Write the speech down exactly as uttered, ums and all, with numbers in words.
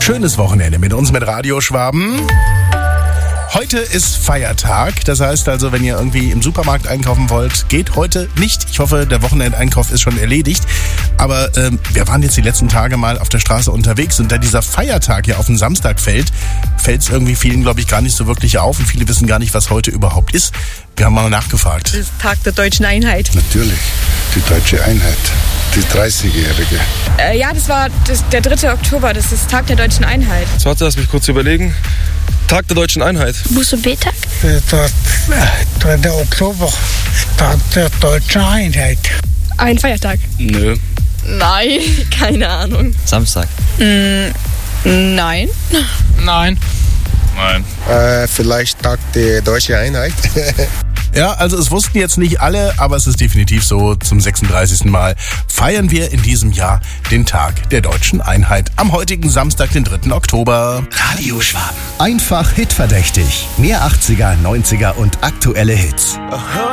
Schönes Wochenende mit uns, mit Radio Schwaben. Heute ist Feiertag, das heißt also, wenn ihr irgendwie im Supermarkt einkaufen wollt, geht heute nicht. Ich hoffe, der Wochenendeinkauf ist schon erledigt. Aber ähm, wir waren jetzt die letzten Tage mal auf der Straße unterwegs und da dieser Feiertag ja auf den Samstag fällt, fällt es irgendwie vielen, glaube ich, gar nicht so wirklich auf und viele wissen gar nicht, was heute überhaupt ist. Wir haben mal nachgefragt. Das ist Tag der Deutschen Einheit. Natürlich, die Deutsche Einheit, die dreißigjährige. Äh, ja, das war das, der dritte Oktober, das ist Tag der Deutschen Einheit. So, warte, lass mich kurz überlegen. Tag der Deutschen Einheit. Buße-B-Tag? Der dritte Oktober, Tag der Deutschen Einheit. Ein Feiertag? Nö. Nein, keine Ahnung. Samstag? Mm, nein. Nein. Nein. Äh, vielleicht Tag der Deutschen Einheit. Ja, also es wussten jetzt nicht alle, aber es ist definitiv so, zum sechsunddreißigsten Mal feiern wir in diesem Jahr den Tag der Deutschen Einheit. Am heutigen Samstag, den dritten Oktober. Radio Schwaben. Einfach hitverdächtig. Mehr achtziger, neunziger und aktuelle Hits.